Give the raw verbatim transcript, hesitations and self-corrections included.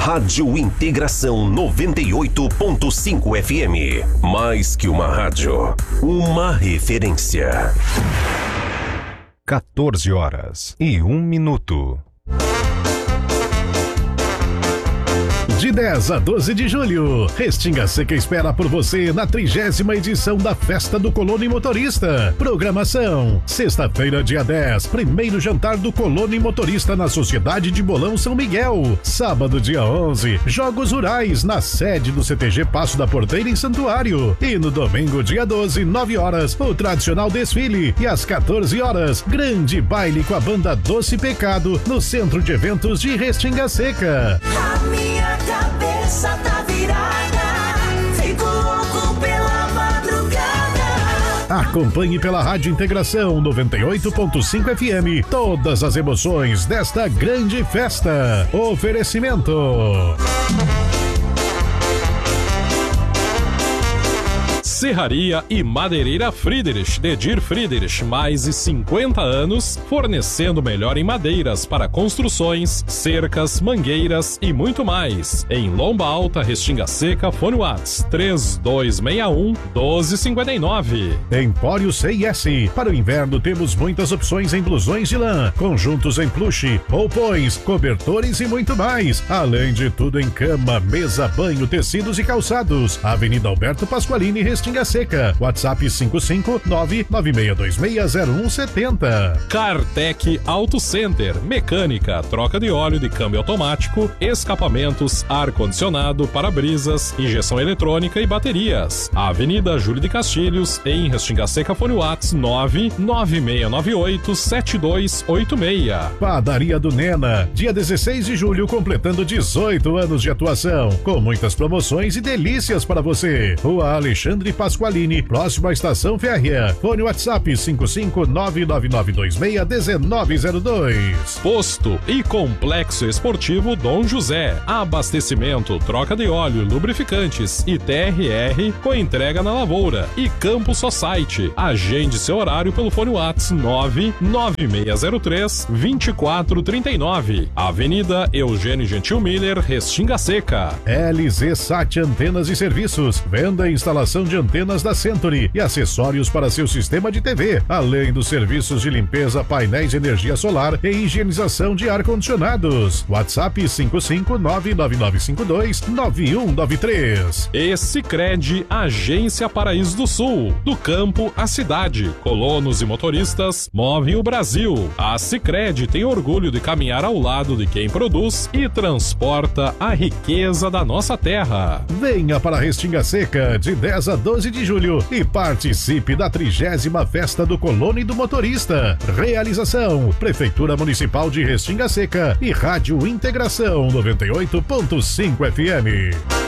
Rádio Integração noventa e oito ponto cinco F M. Mais que uma rádio, uma referência. quatorze horas e um minuto. De dez a doze de julho, Restinga Seca espera por você na trigésima edição da Festa do Colono e Motorista. Programação: sexta-feira, dia dez, primeiro jantar do Colono e Motorista na Sociedade de Bolão São Miguel. Sábado, dia onze, Jogos Rurais na sede do C T G Passo da Porteira em Santuário. E no domingo, dia doze, nove horas, o tradicional desfile. E às quatorze horas, grande baile com a banda Doce Pecado no Centro de Eventos de Restinga Seca. A minha cabeça tá virada, fico louco pela madrugada. Acompanhe pela Rádio Integração noventa e oito ponto cinco F M todas as emoções desta grande festa. Oferecimento: Serraria e Madeireira Friedrich, de Dir Friedrich, mais de cinquenta anos, fornecendo melhor em madeiras para construções, cercas, mangueiras e muito mais. Em Lomba Alta, Restinga Seca, Fone Whats três dois seis um, um dois cinco nove. Empório C I S. Para o inverno temos muitas opções em blusões de lã, conjuntos em plush, roupões, cobertores e muito mais. Além de tudo em cama, mesa, banho, tecidos e calçados. Avenida Alberto Pasqualini, Restinga Seca. WhatsApp cinco cinco nove nove seis dois seis zero um sete zero. Cartec Auto Center, mecânica, troca de óleo de câmbio automático, escapamentos, ar-condicionado, para-brisas, injeção eletrônica e baterias. Avenida Júlio de Castilhos, em Restinga Seca, Fone Whats nove nove seis nove oito sete dois oito seis. Padaria do Nena, dia dezesseis de julho, completando dezoito anos de atuação, com muitas promoções e delícias para você. Rua Alexandre Pasqualini, próximo à Estação Férrea. Fone WhatsApp cinco cinco nove nove nove dois seis um nove zero dois. Posto e Complexo Esportivo Dom José. Abastecimento, troca de óleo, lubrificantes e T R R com entrega na lavoura. E Campo Society. Agende seu horário pelo fone WhatsApp nove nove seis zero três dois quatro três nove. Avenida Eugênio Gentil Miller, Restinga Seca. L Z Sat Antenas e Serviços. Venda e instalação de antenas da Century e acessórios para seu sistema de T V, além dos serviços de limpeza, painéis de energia solar e higienização de ar-condicionados. WhatsApp cinco cinco nove nove nove cinco dois nove um nove três. E Sicredi, Agência Paraíso do Sul. Do campo à cidade, colonos e motoristas movem o Brasil. A Sicredi tem orgulho de caminhar ao lado de quem produz e transporta a riqueza da nossa terra. Venha para Restinga Seca de dez a doze de julho e participe da trigésima Festa do Colono e do Motorista. Realização: Prefeitura Municipal de Restinga Seca e Rádio Integração noventa e oito ponto cinco F M.